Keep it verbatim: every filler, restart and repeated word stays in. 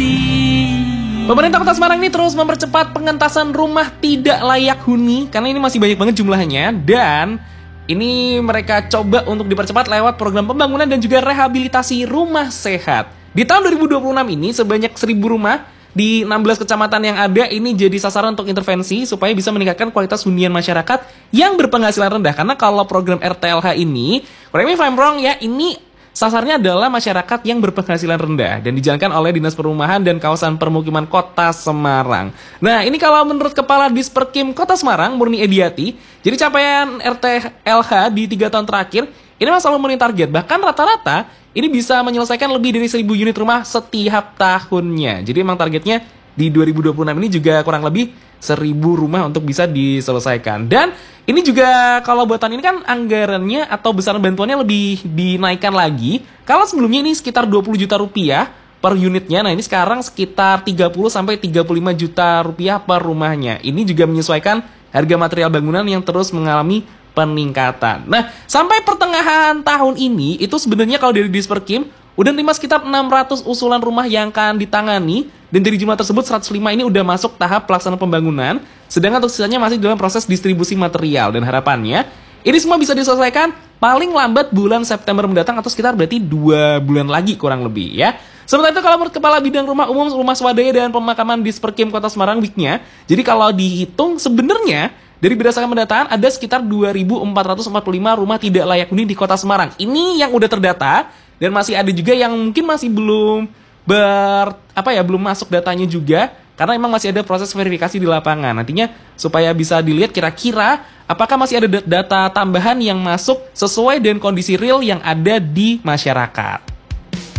Pemerintah Kota Semarang ini terus mempercepat pengentasan rumah tidak layak huni karena ini masih banyak banget jumlahnya, dan ini mereka coba untuk dipercepat lewat program pembangunan dan juga rehabilitasi rumah sehat. Di tahun dua ribu dua puluh enam ini sebanyak seribu rumah di enam belas kecamatan yang ada ini jadi sasaran untuk intervensi supaya bisa meningkatkan kualitas hunian masyarakat yang berpenghasilan rendah. Karena kalau program R T L H ini, correct me if I'm wrong ya, ini sasarannya adalah masyarakat yang berpenghasilan rendah dan dijalankan oleh Dinas Perumahan dan Kawasan Permukiman Kota Semarang. Nah, ini kalau menurut Kepala Disperkim Kota Semarang, Murni Ediati, jadi capaian R T L H di tiga tahun terakhir, ini memang selalu memenuhi target. Bahkan rata-rata, ini bisa menyelesaikan lebih dari seribu unit rumah setiap tahunnya. Jadi memang targetnya di dua ribu dua puluh enam ini juga kurang lebih seribu rumah untuk bisa diselesaikan. Dan ini juga kalau buat tahun ini kan anggarannya atau besaran bantuannya lebih dinaikkan lagi. Kalau sebelumnya ini sekitar dua puluh juta rupiah per unitnya, nah ini sekarang sekitar tiga puluh sampai tiga puluh lima juta rupiah per rumahnya. Ini juga menyesuaikan harga material bangunan yang terus mengalami peningkatan. Nah, sampai pertengahan tahun ini itu sebenarnya kalau dari Disperkim udah terima sekitar enam ratus usulan rumah yang akan ditangani, dan dari jumlah tersebut seratus lima ini udah masuk tahap pelaksanaan pembangunan, sedangkan untuk sisanya masih dalam proses distribusi material, dan harapannya ini semua bisa diselesaikan paling lambat bulan September mendatang atau sekitar berarti dua bulan lagi kurang lebih ya. Sementara itu kalau menurut Kepala Bidang Rumah Umum, Rumah Swadaya dan Pemakaman Disperkim Kota Semarang Wiknya, jadi kalau dihitung sebenarnya dari berdasarkan pendataan ada sekitar dua ribu empat ratus empat puluh lima rumah tidak layak huni di Kota Semarang. Ini yang udah terdata, dan masih ada juga yang mungkin masih belum ber apa ya belum masuk datanya juga karena memang masih ada proses verifikasi di lapangan. Nantinya supaya bisa dilihat kira-kira apakah masih ada data tambahan yang masuk sesuai dengan kondisi real yang ada di masyarakat.